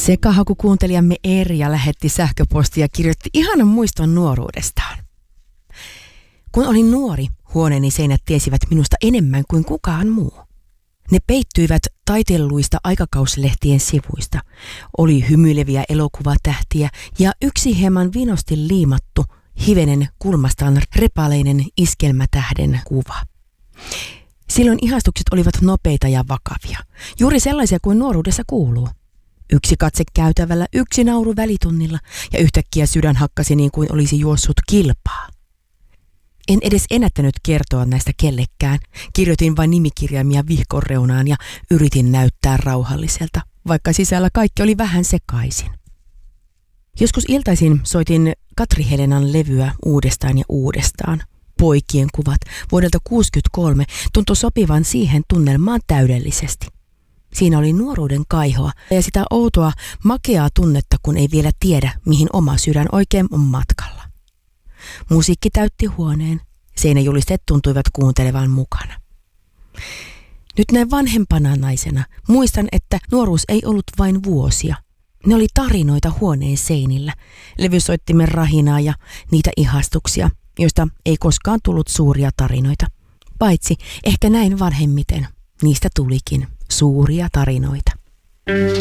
Sekahakukuuntelijamme Erja lähetti sähköpostia ja kirjoitti ihanan muiston nuoruudestaan. Kun olin nuori, huoneeni seinät tiesivät minusta enemmän kuin kukaan muu. Ne peittyivät taitelluista aikakauslehtien sivuista. Oli hymyileviä elokuvatähtiä ja yksi hieman vinosti liimattu, hivenen kulmastaan repaleinen iskelmätähden kuva. Silloin ihastukset olivat nopeita ja vakavia, juuri sellaisia kuin nuoruudessa kuuluu. Yksi katse käytävällä, yksi nauru välitunnilla ja yhtäkkiä sydän hakkasi niin kuin olisi juossut kilpaa. En edes ennättänyt kertoa näistä kellekään. Kirjoitin vain nimikirjaimia vihkoreunaan ja yritin näyttää rauhalliselta, vaikka sisällä kaikki oli vähän sekaisin. Joskus iltaisin soitin Katri Helenan levyä uudestaan ja uudestaan. Poikien kuvat vuodelta 1963 tuntui sopivan siihen tunnelmaan täydellisesti. Siinä oli nuoruuden kaihoa ja sitä outoa, makeaa tunnetta, kun ei vielä tiedä, mihin oma sydän oikein on matkalla. Musiikki täytti huoneen. Seinäjulisteet tuntuivat kuuntelevan mukana. Nyt näin vanhempana naisena muistan, että nuoruus ei ollut vain vuosia. Ne oli tarinoita huoneen seinillä, levysoittimen rahinaa ja niitä ihastuksia, joista ei koskaan tullut suuria tarinoita. Paitsi ehkä näin vanhemmiten niistä tulikin suuria tarinoita.